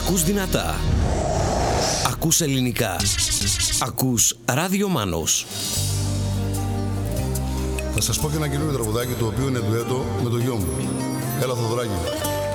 Ακούς δυνατά. Ακούς ελληνικά. Ακούς Ράδιο Μάνος. Θα σας πω και ένα καινούριο τραγουδάκι, το οποίο είναι ντουέτο με το γιο μου. Έλα Θοδωράκη.